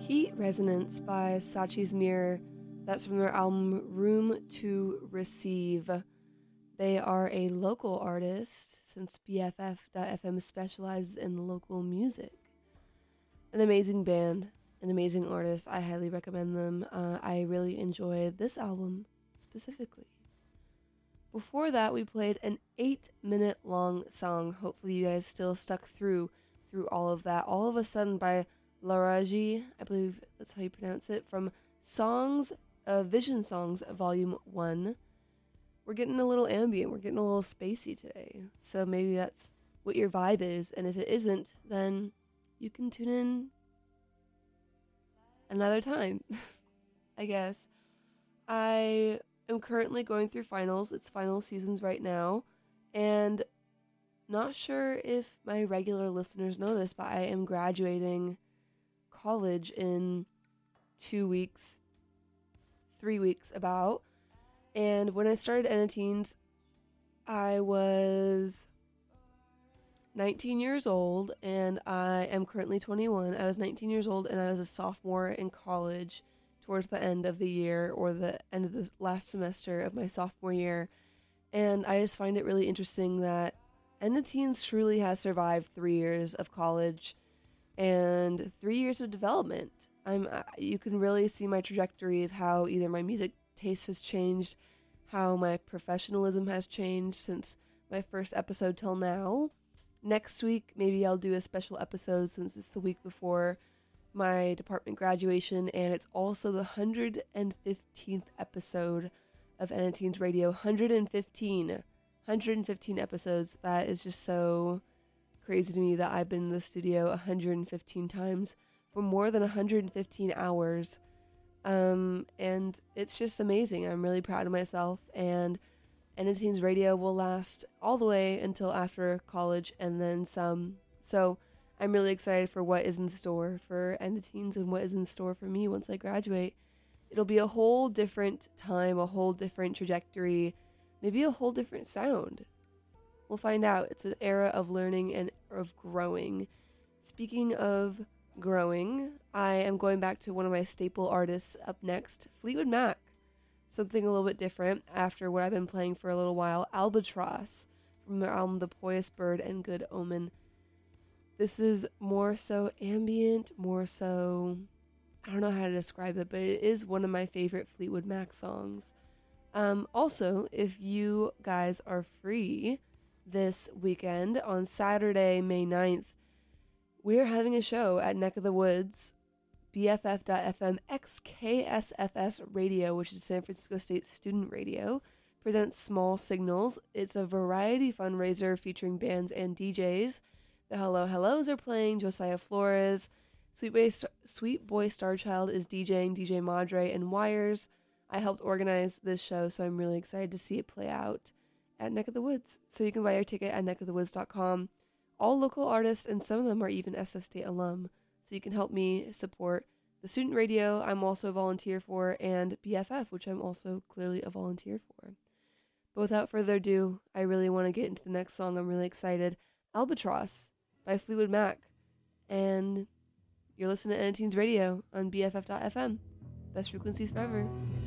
Heat Resonance by Sachi's Mirror. That's from their album Room to Receive. They are a local artist since BFF.FM specializes in local music. An amazing band, an amazing artist. I highly recommend them. I really enjoy this album specifically. Before that, we played an 8-minute long song. Hopefully you guys still stuck through all of that. All of a Sudden by Laraji, I believe that's how you pronounce it, from Vision Songs Volume 1. We're getting a little ambient, we're getting a little spacey today. So maybe that's what your vibe is, and if it isn't, then you can tune in another time, I guess. I am currently going through finals. It's final seasons right now, and not sure if my regular listeners know this, but I am graduating college in 2 weeks, 3 weeks about. And when I started Ennateens, I was 19 years old, and I am currently 21. I was 19 years old, and I was a sophomore in college towards the end of the year, or the end of the last semester of my sophomore year. And I just find it really interesting that Ennateens truly has survived 3 years of college and 3 years of development. You can really see my trajectory of how either my music taste has changed, how my professionalism has changed since my first episode till now. Next week, maybe I'll do a special episode since it's the week before my department graduation, and it's also the 115th episode of Ennateens Radio. 115 episodes. That is just so crazy to me that I've been in the studio 115 times for more than 115 hours. And it's just amazing. I'm really proud of myself, and Ennateens Radio will last all the way until after college and then some. So I'm really excited for what is in store for Ennateens and what is in store for me once I graduate. It'll be a whole different time, a whole different trajectory, maybe a whole different sound. We'll find out. It's an era of learning and of growing. Speaking of growing, I am going back to one of my staple artists up next, Fleetwood Mac. Something a little bit different after what I've been playing for a little while, Albatross, from their album The Poised Bird and Good Omen. This is more so ambient, more so, I don't know how to describe it, but it is one of my favorite Fleetwood Mac songs. Also, if you guys are free this weekend, on Saturday, May 9th, we're having a show at Neck of the Woods, BFF.FM XKSFS Radio, which is San Francisco State Student Radio, presents Small Signals. It's a variety fundraiser featuring bands and DJs. The Hello Hellos are playing, Josiah Flores, Sweet Boy Starchild is DJing, DJ Madre, and Wires. I helped organize this show, so I'm really excited to see it play out at Neck of the Woods. So you can buy your ticket at neckofthewoods.com. All local artists, and some of them are even SF State alum. So you can help me support the student radio I'm also a volunteer for, and BFF, which I'm also clearly a volunteer for. But without further ado, I really want to get into the next song. I'm really excited. Albatross by Fleetwood Mac. And you're listening to Ennateens Radio on BFF.FM. Best frequencies forever.